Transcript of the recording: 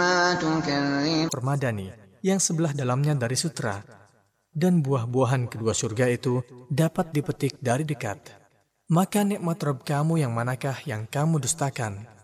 Permadani yang sebelah dalamnya dari sutra, dan buah-buahan kedua surga itu dapat dipetik dari dekat. Maka nikmat Rabb kamu yang manakah yang kamu dustakan?